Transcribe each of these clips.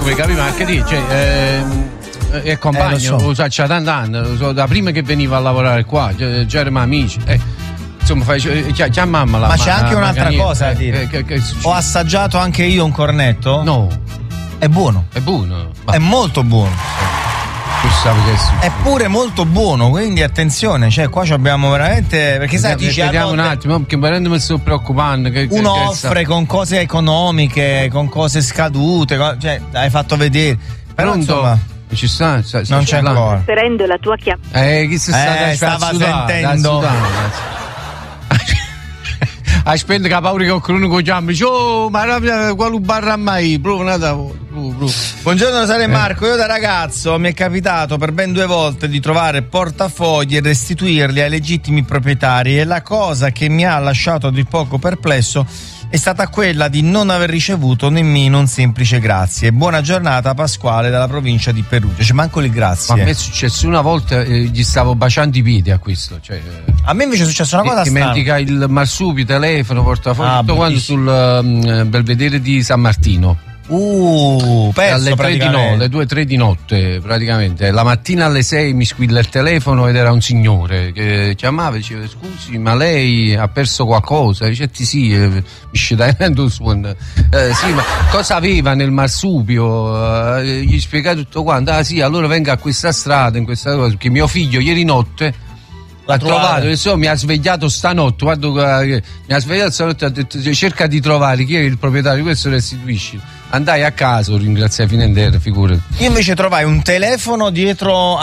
come capiva anche lì, cioè, è compagno, lo so, c'ha tanti anni, lo so, da prima che veniva a lavorare qua, già eravamo amici. Insomma, chiamamma la. Ma c'è anche un'altra cosa da dire. Ho assaggiato anche io un cornetto. No. È buono. È buono. È molto buono. È pure molto buono, quindi attenzione, cioè qua abbiamo veramente, perché sai, dici vediamo un attimo, perché veramente mi sto preoccupando uno offre con cose economiche, con cose scadute, cioè hai fatto vedere. Però insomma ci sta, non c'è ancora. Trasferendo la tua chiamata. Chi stava sentendo? Aspetta che ha paura che qualcuno chiama, ma quale barra mai? Buongiorno Rosario e Marco, io da ragazzo mi è capitato per ben 2 volte di trovare portafogli e restituirli ai legittimi proprietari, e la cosa che mi ha lasciato di poco perplesso è stata quella di non aver ricevuto nemmeno un semplice grazie. Buona giornata, Pasquale dalla provincia di Perugia. C'è manco il grazie. Ma a me è successo una volta, gli stavo baciando i piedi a questo, cioè, a me invece è successa una cosa strana. Dimentica il marsupio, telefono, portafoglio, tutto quanto sul Belvedere di San Martino. Alle 2-3 di notte praticamente. La mattina alle 6 mi squilla il telefono ed era un signore che chiamava e diceva: scusi, ma lei ha perso qualcosa? Dice sì, sì, ma cosa aveva nel marsupio? Gli spiegai tutto quanto. Sì, allora venga a questa strada, in questa cosa, perché mio figlio ieri notte l'ha trovato, adesso mi ha svegliato stanotte, mi ha svegliato stanotte, ha detto cerca di trovare chi è il proprietario di questo, restituisci. Andai a casa, ringraziai Finendere, figurati. Io invece trovai un telefono dietro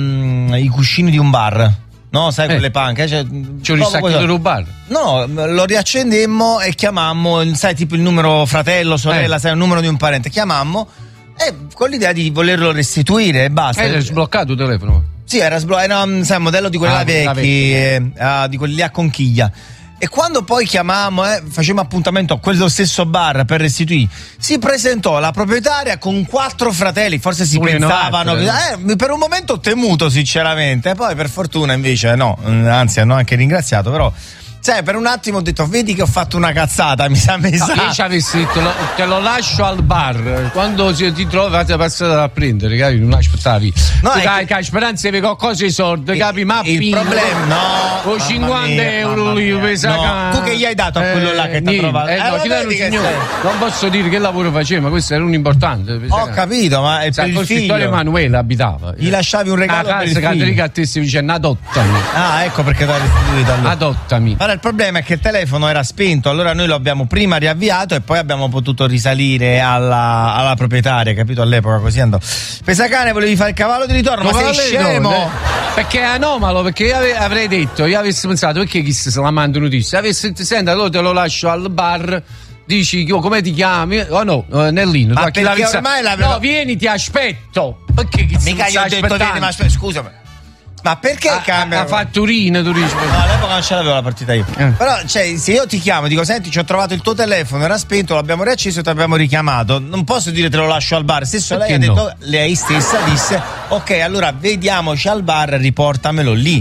ai cuscini di un bar, no? Sai, quelle panche? C'è un ristacchino rubato? No, lo riaccendemmo e chiamammo, sai, tipo il numero fratello, sorella, sai, il numero di un parente. Chiamammo con l'idea di volerlo restituire e basta. Era sbloccato il telefono? Sì, era sbloccato, sai, un modello di quelli vecchi, di quelli lì a conchiglia. E quando poi chiamammo, facemmo appuntamento a quello stesso bar per restituire, si presentò la proprietaria con 4 fratelli, forse si pensavano, per un momento ho temuto sinceramente, poi per fortuna invece no, anzi hanno anche ringraziato, però sai, per un attimo ho detto: vedi che ho fatto una cazzata, mi sa. Io ci avessi detto te lo lascio al bar, quando ti trovi fate passare a prendere, capi? Non aspettavi. No, che speranza di qualcosa di soldi, capi? Ma il problema no, o 50 euro lì, tu che gli hai dato a quello là che ti ha trovato? Non posso dire che lavoro faceva, ma questo era un importante. Ho capito, ma è per il figlio. Emanuele abitava. Gli lasciavi un regalo per il figlio. Caterica a te si dice adottami. Ecco perché l'ha restituito allora. Adottami. Il problema è che il telefono era spento, allora noi lo abbiamo prima riavviato e poi abbiamo potuto risalire alla proprietaria, capito? All'epoca così andò. Pesacane, volevi fare il cavallo di ritorno, ma sei scemo? Perché è anomalo, perché io avrei detto, io avessi pensato, perché chi se la manda notizia? Avessi detto: senti, allora te lo lascio al bar, dici come ti chiami? No, Nellino. Ma perché ormai no, vieni, ti aspetto. Perché chi mica io ho detto vieni, ma scusami. Ma perché cambia? La fatturina, tu dici? No, all'epoca non ce l'avevo la partita io. Però, cioè, se io ti chiamo, dico: senti, ci ho trovato il tuo telefono, era spento, l'abbiamo riacceso e ti abbiamo richiamato. Non posso dire te lo lascio al bar. Stesso perché lei ha detto, lei stessa disse: ok, allora vediamoci al bar, riportamelo lì.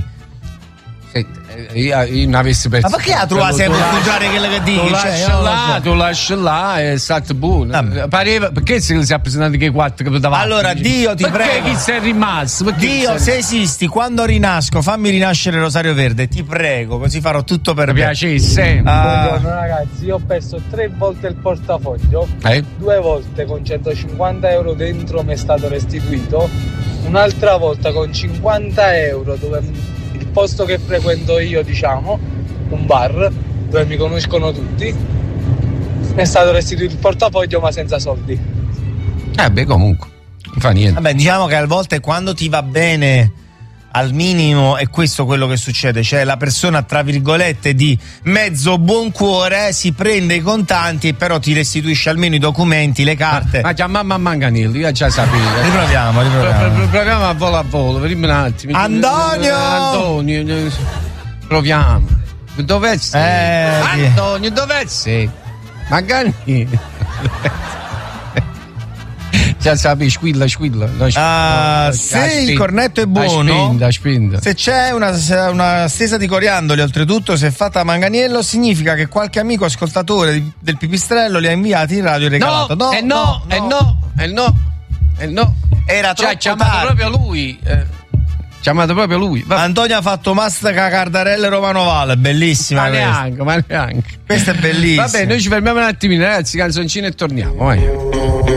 Io non avessi perso. Ma perché la trova sempre a mangiare quello che dici? Tu lasci là, è stato buono. Pareva, perché si è presentato che 4 che davanti? Allora, Dio ti prego. Perché chi sei rimasto? Dio, se esisti, quando rinasco, fammi rinascere Rosario Verde, ti prego, così farò tutto per me. Mi piacesse. Buongiorno ragazzi, io ho perso 3 volte il portafoglio, 2 volte con 150 euro dentro mi è stato restituito, un'altra volta con 50 euro dove il posto che frequento io, diciamo, un bar dove mi conoscono tutti, mi è stato restituito il portafoglio ma senza soldi. Comunque non fa niente. Vabbè, diciamo che a volte quando ti va bene al minimo è questo quello che succede, cioè la persona tra virgolette di mezzo buon cuore si prende i contanti però ti restituisce almeno i documenti, le carte. Ma chiamamma Manganello, io già sapevo. Proviamo a volo, vediamo un attimo. Antonio, proviamo. Dove sei? Antonio, dove sei? Manganello. Già sapi, squilla. Se il cornetto è buono, spinda. Se c'è una stesa di coriandoli, oltretutto se è fatta a Manganiello, significa che qualche amico ascoltatore del Pipistrello li ha inviati in radio e regalato. No. No, era troppo chiamato proprio lui. Chiamato proprio lui. Antonio ha fatto Mastica Cardarelle Romano Valle, bellissima. Ma neanche. Questa è bellissima. Vabbè, noi ci fermiamo un attimino, ragazzi, canzoncino e torniamo. Vai.